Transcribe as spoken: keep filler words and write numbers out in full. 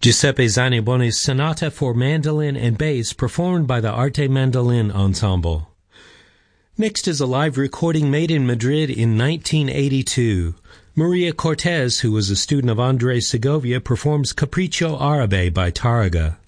Giuseppe Zanniboni's Sonata for Mandolin and Bass, performed by the Arte Mandolin Ensemble. Next is a live recording made in Madrid in nineteen eighty-two. Maria Cortez, who was a student of Andres Segovia, performs Capriccio Arabe by Tárrega.